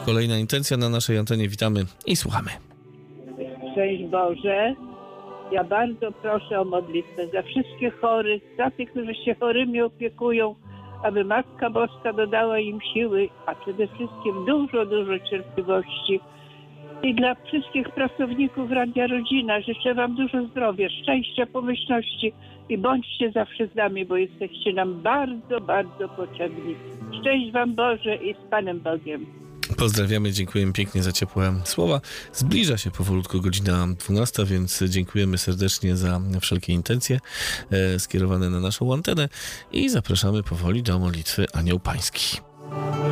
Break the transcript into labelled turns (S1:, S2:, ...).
S1: Kolejna intencja na naszej antenie. Witamy i słuchamy.
S2: Szczęść Boże. Ja bardzo proszę o modlitwę za wszystkich chorych, za tych, którzy się chorymi opiekują, aby Matka Boska dodała im siły, a przede wszystkim dużo cierpliwości. I dla wszystkich pracowników Radia Rodzina życzę Wam dużo zdrowia, szczęścia, pomyślności i bądźcie zawsze z nami, bo jesteście nam bardzo potrzebni. Szczęść Wam Boże i z Panem Bogiem.
S1: Pozdrawiamy, dziękujemy pięknie za ciepłe słowa. Zbliża się powolutku godzina 12, więc dziękujemy serdecznie za wszelkie intencje skierowane na naszą antenę i zapraszamy powoli do modlitwy Anioł Pański.